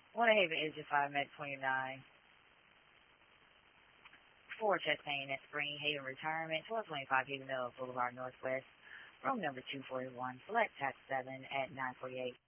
Winter Haven is your 5 met 29. For Chastain at Spring Haven Retirement, 1225 Haven Mill Boulevard Northwest, room number 241, select tax 7 at 948.